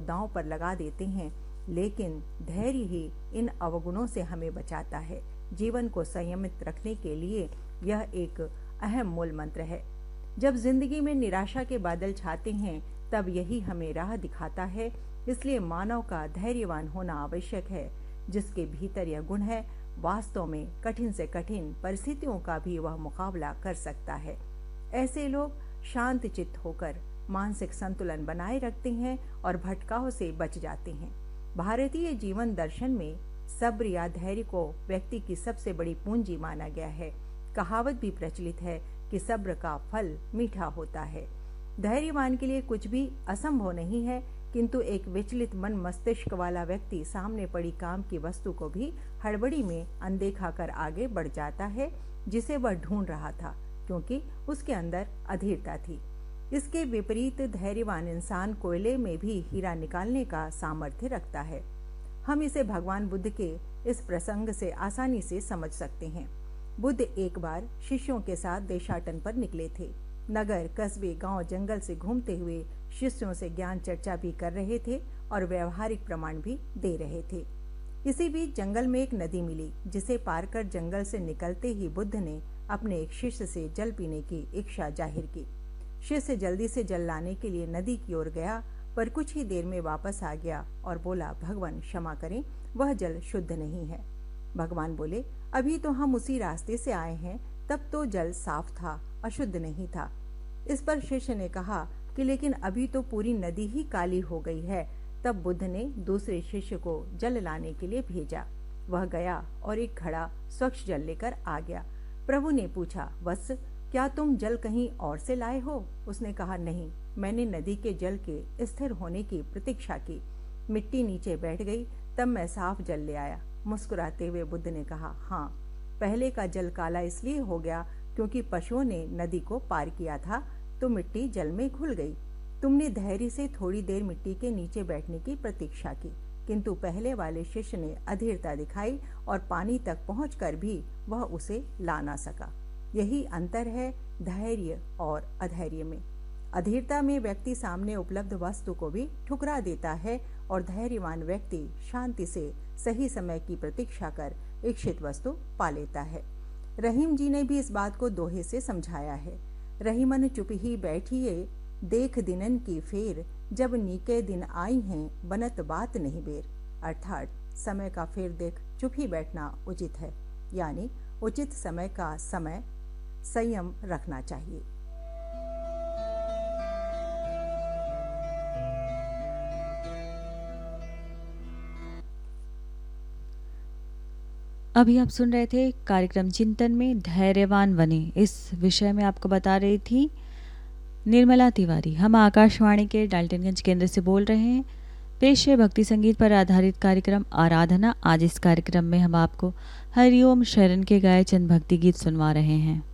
दांव पर लगा देते हैं, लेकिन धैर्य ही इन अवगुणों से हमें बचाता है। जीवन को संयमित रखने के लिए यह एक अहम मूल मंत्र है। जब जिंदगी में निराशा के बादल छाते हैं, तब यही हमें राह दिखाता है। इसलिए मानव का धैर्यवान होना आवश्यक है। जिसके भीतर यह गुण है, वास्तव में कठिन से कठिन परिस्थितियों का भी वह मुकाबला कर सकता है। ऐसे लोग शांत चित्त होकर मानसिक संतुलन बनाए रखते हैं और भटकाव से बच जाते हैं। भारतीय जीवन दर्शन में सब्र या धैर्य को व्यक्ति की सबसे बड़ी पूंजी माना गया है। कहावत भी प्रचलित है कि सब्र का फल मीठा होता है। धैर्यवान के लिए कुछ भी असंभव नहीं है, किंतु एक विचलित मन मस्तिष्क वाला व्यक्ति सामने पड़ी काम की वस्तु को भी हड़बड़ी में अनदेखा कर आगे बढ़ जाता है, जिसे वह ढूंढ रहा था, क्योंकि उसके अंदर अधीरता थी। इसके विपरीत धैर्यवान इंसान कोयले में भी हीरा निकालने का सामर्थ्य रखता है। हम इसे भगवान बुद्ध के इस प्रसंग से आसानी से समझ सकते हैं। बुद्ध एक बार शिष्यों के साथ देशाटन पर निकले थे। नगर, कस्बे, गांव, जंगल से घूमते हुए शिष्यों से ज्ञान चर्चा भी कर रहे थे और व्यवहारिक प्रमाण भी दे रहे थे। इसी बीच जंगल में एक नदी मिली, जिसे पार कर जंगल से निकलते ही बुद्ध ने अपने एक शिष्य से जल पीने की इच्छा जाहिर की। शिष्य जल्दी से जल लाने के लिए नदी की ओर गया, पर कुछ ही देर में वापस आ गया और बोला, भगवान क्षमा करें, वह जल शुद्ध नहीं है। भगवान बोले, अभी तो हम उसी रास्ते से आए हैं, तब तो जल साफ था, अशुद्ध नहीं था। इस पर शिष्य ने कहा कि लेकिन अभी तो पूरी नदी ही काली हो गई है। तब बुद्ध ने दूसरे शिष्य को जल लाने के लिए भेजा। वह गया और एक घड़ा स्वच्छ जल लेकर आ गया। प्रभु ने पूछा, वत्स, क्या तुम जल कहीं और से लाए हो? उसने कहा, नहीं, मैंने नदी के जल के स्थिर होने की प्रतीक्षा की। मिट्टी नीचे बैठ गई, तब मैं साफ जल ले आया। मुस्कुराते हुए बुद्ध ने कहा, हाँ, पहले का जल काला इसलिए हो गया क्योंकि पशुओं ने नदी को पार किया था, तो मिट्टी जल में घुल गई। तुमने धैर्य से थोड़ी देर मिट्टी के नीचे बैठने की प्रतीक्षा की, किंतु पहले वाले शिष्य ने अधीरता दिखाई और पानी तक पहुंचकर भी वह उसे ला ना सका। यही अंतर है धैर्य और अधैर्य में। अधीरता में व्यक्ति सामने उपलब्ध वस्तु को भी ठुकरा देता है और धैर्यवान व्यक्ति शांति से सही समय की प्रतीक्षा कर इच्छित वस्तु पा लेता है। रहीम जी ने भी इस बात को दोहे से समझाया है। रहीमन चुप ही बैठिए, देख दिनन की फेर, जब नीके दिन आई हैं, बनत बात नहीं बेर। अर्थात समय का फेर देख चुप ही बैठना उचित है, यानी उचित समय का समय संयम रखना चाहिए। अभी आप सुन रहे थे कार्यक्रम चिंतन में धैर्यवान बने। इस विषय में आपको बता रही थी निर्मला तिवारी। हम आकाशवाणी के डाल्टनगंज केंद्र से बोल रहे हैं। पेश है भक्ति संगीत पर आधारित कार्यक्रम आराधना। आज इस कार्यक्रम में हम आपको हरिओम शरण के गाए चंद भक्ति गीत सुनवा रहे हैं।